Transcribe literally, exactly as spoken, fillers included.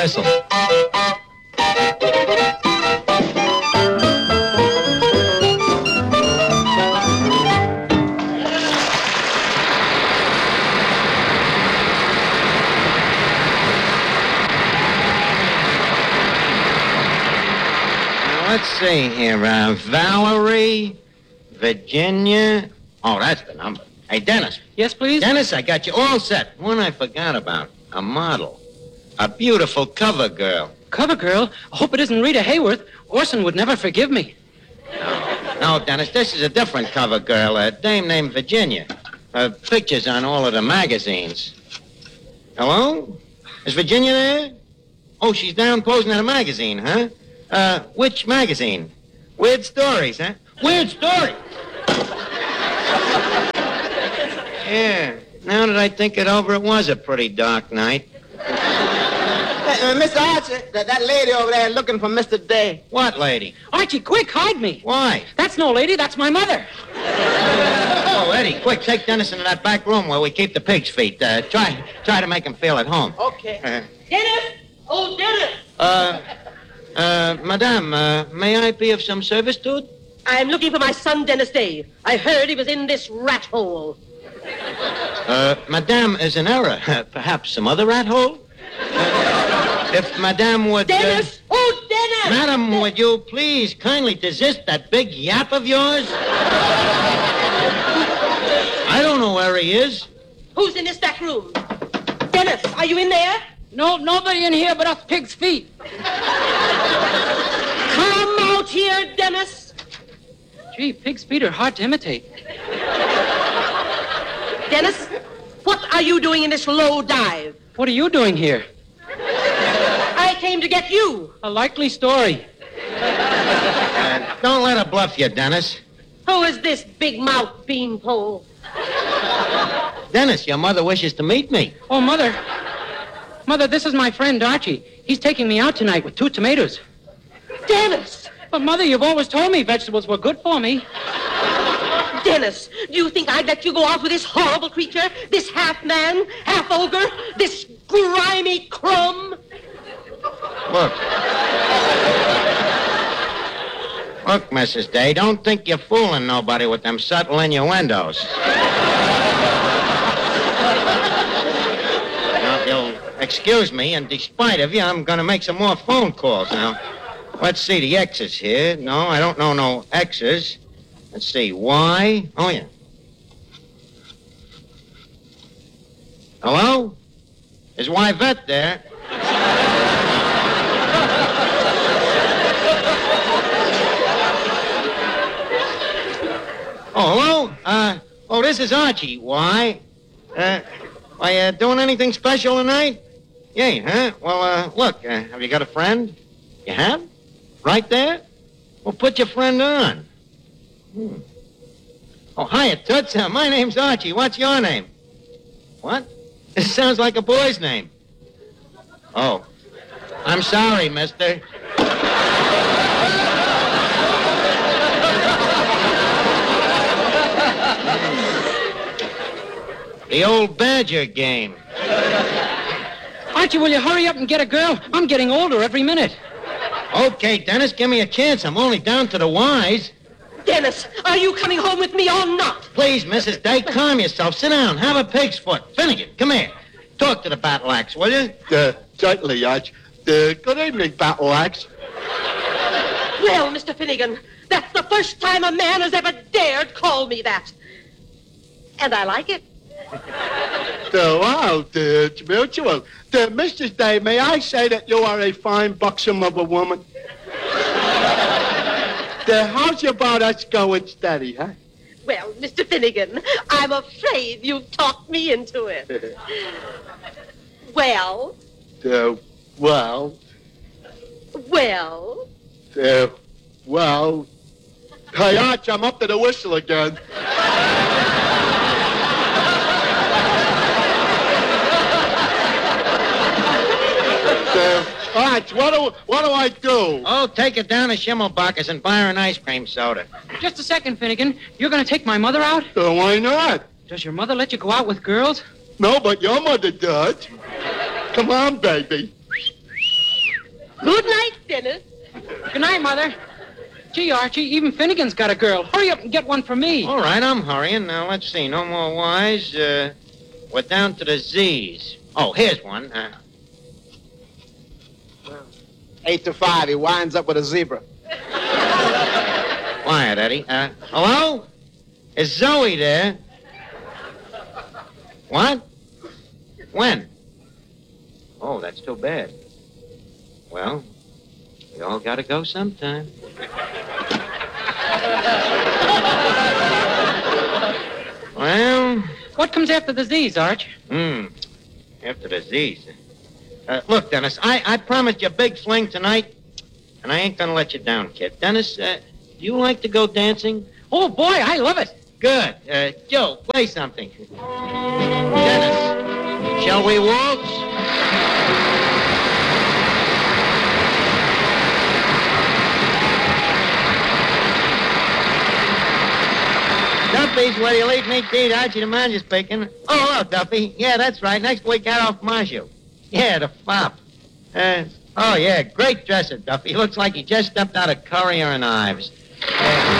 Whistle. Let's see here. Uh, Valerie, Virginia. Oh, that's the number. Hey, Dennis. Yes, please? Dennis, I got you all set. One I forgot about. A model. A beautiful cover girl. Cover girl? I hope it isn't Rita Hayworth. Orson would never forgive me. No, no, Dennis, this is a different cover girl. A dame named Virginia. Her picture's on all of the magazines. Hello? Is Virginia there? Oh, she's down posing at a magazine, huh? Uh, which magazine? Weird Stories, huh? Weird Stories! Yeah, now that I think it over, it was a pretty dark night. Uh, Mister Archie, that, that lady over there looking for Mister Day. What lady? Archie, quick, hide me. Why? That's no lady, that's my mother. Oh, Eddie, quick, take Dennis into that back room where we keep the pig's feet. Uh, try, try to make him feel at home. Okay. Uh, Dennis! Oh, Dennis! uh, uh, Madame, uh, may I be of some service, dude? I'm looking for my son, Dennis Day. I heard he was in this rat hole. Uh, Madame is in error. Perhaps some other rat hole? Uh, if Madame would... Dennis! Uh, Oh, Dennis! Madam, would you please kindly desist that big yap of yours? I don't know where he is. Who's in this back room? Dennis, are you in there? No, nobody in here but us pig's feet. Come out here, Dennis. Gee, pig's feet are hard to imitate. Dennis, what are you doing in this low dive? What are you doing here? I came to get you. A likely story. Uh, don't let her bluff you, Dennis. Who is this big mouth beanpole? Dennis, your mother wishes to meet me. Oh, Mother. Mother, this is my friend Archie. He's taking me out tonight with two tomatoes. Dennis! But, Mother, you've always told me vegetables were good for me. Dennis, do you think I'd let you go out with this horrible creature? This half-man, half-ogre? This grimy crumb? Look. Look, Missus Day, don't think you're fooling nobody with them subtle innuendos. Now, you'll excuse me, and despite of you, I'm going to make some more phone calls now. Let's see, the X's here. No, I don't know no X's. Let's see, Y. Oh, yeah. Hello? Is Yvette there? Oh, hello? Uh, oh, this is Archie. Why? Uh, are you doing anything special tonight? You ain't, huh? Well, uh, look, uh, have you got a friend? You have? Right there? Well, put your friend on. Hmm. Oh, hiya, Toots. Uh, my name's Archie. What's your name? What? This sounds like a boy's name. Oh. I'm sorry, mister. The old Badger game. Archie, will you hurry up and get a girl? I'm getting older every minute. Okay, Dennis, give me a chance. I'm only down to the Y's. Dennis, are you coming home with me or not? Please, Missus Day, calm yourself. Sit down. Have a pig's foot. Finnegan, come here. Talk to the battle axe, will you? Uh, certainly, Arch. Uh, good evening, battle axe. Well, Mister Finnegan, that's the first time a man has ever dared call me that. And I like it. Uh, wow, uh, it's mutual. Uh, Missus Day, may I say that you are a fine buxom of a woman? uh, how's about us going steady, huh? Well, Mister Finnegan, I'm afraid you've talked me into it. Well? Uh, well? Well? Uh, well? Hey, Arch, I'm up to the whistle again. uh, Arch, what do, what do I do? Oh, take it down to Schimmelbacher's and buy her an ice cream soda. Just a second, Finnegan. You're going to take my mother out? Uh, why not? Does your mother let you go out with girls? No, but your mother does. Come on, baby. Dennis. Good night, Mother. Gee, Archie, even Finnegan's got a girl. Hurry up and get one for me. All right, I'm hurrying. Now, let's see. No more Y's. Uh, we're down to the Z's. Oh, here's one. Uh, Eight to five, he winds up with a zebra. quiet, Eddie. Uh, hello? Is Zoe there? What? When? Oh, that's too bad. Well, we all gotta go sometime. Well, What comes after the Z's, Arch? hmm, after the Z's. Uh, look, Dennis, I, I promised you a big fling tonight, and I ain't gonna let you down, kid. Dennis, uh, do you like to go dancing? Oh, boy, I love it. Good. Uh, Joe, play something. Dennis, shall we waltz? Duffy's where you leave me, Pete. Archie the manager speaking. Oh, hello, Duffy. Yeah, that's right. Next week out off Marshall. Yeah, the fop. Uh, oh, yeah, great dresser, Duffy. Looks like he just stepped out of Courier and Ives. Uh,